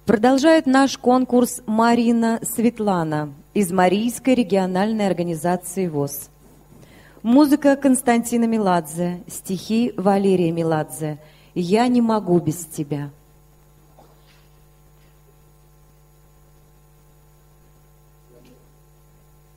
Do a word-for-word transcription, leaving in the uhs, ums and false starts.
Продолжает наш конкурс Марина Светлана из Марийской региональной организации ВОС. Музыка Константина Меладзе, стихи Валерия Меладзе. «Я не могу без тебя».